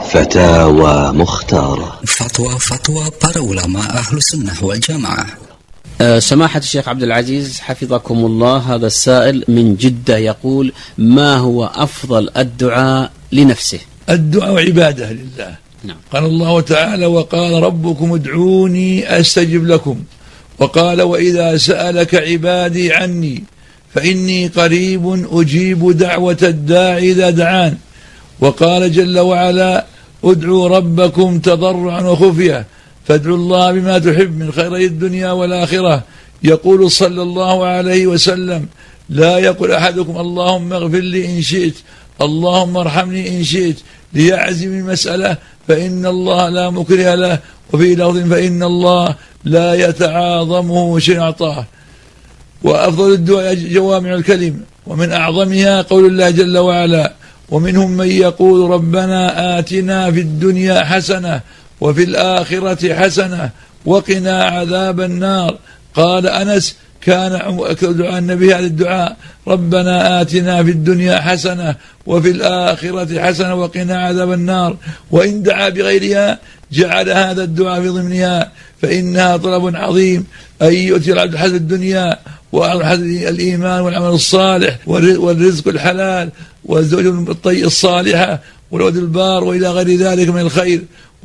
فتاوى مختارة. فتوى para ulama أهل السنة والجماعة. سماحة الشيخ عبد العزيز حفظكم الله، هذا السائل من جدة يقول: ما هو أفضل الدعاء لنفسه؟ الدعاء عبادة لله. نعم. قال الله تعالى: وقال ربكم ادعوني أستجب لكم، وقال: وإذا سألك عبادي عني فإني قريب أجيب دعوة الداعي إذا دعان، وقال جل وعلا: ادعوا ربكم تضرعا وخفية فادعوا الله بما تحب من خيري الدنيا والآخرة. يقول صلى الله عليه وسلم: لا يقول أحدكم اللهم اغفر لي إن شئت، اللهم ارحمني إن شئت، ليعزم المسألة فإن الله لا مكره له، وفي لفظ فإن الله لا يتعاظمه شيء أعطاه. وأفضل الدعاء جوامع الكلم، ومن أعظمها قول الله جل وعلا: ومنهم من يقول ربنا آتنا في الدنيا حسنة وفي الآخرة حسنة وقنا عذاب النار. قال أنس: كان أكثر دعاء النبي هذا الدعاء: ربنا آتنا في الدنيا حسنة وفي الآخرة حسنة وقنا عذاب النار. وإن دعا بغيرها جعل هذا الدعاء في ضمنها، فإنها طلب عظيم أن يؤتي العبد حسب الدنيا وحسب الإيمان والعمل الصالح والرزق الحلال والزوج الصالحة والولد البار وإلى غير ذلك من الخير،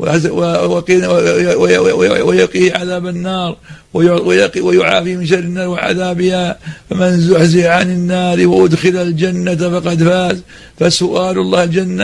ويقيه عذاب النار ويعافي من شر النار وعذابها. فمن زحزح عن النار وأدخل الجنة فقد فاز. فسؤال الله الجنة